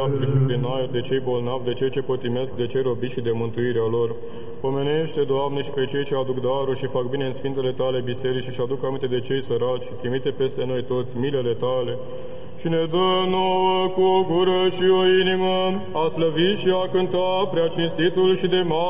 apri și prin aer, de cei bolnavi, de cei ce pătimesc, de cei robiți și de mântuirea lor. Pomenește, Doamne, și pe cei ce aduc daruri și fac bine în sfintele Tale biserici și aduc aminte de cei săraci și trimite peste noi toți milele Tale. Și ne dă nouă cu o gură și o inimă a slăvi și a cânta prea cinstitul și de mare